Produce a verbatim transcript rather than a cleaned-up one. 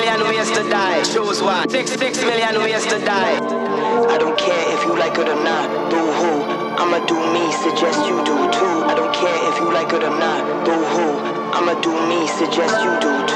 million ways to die. Choose one. Six, six million ways to die. I don't care if you like it or not. Boo hoo. I'ma do me, suggest you do too. I don't care if you like it or not. Boo hoo. I'ma do me, suggest you do too.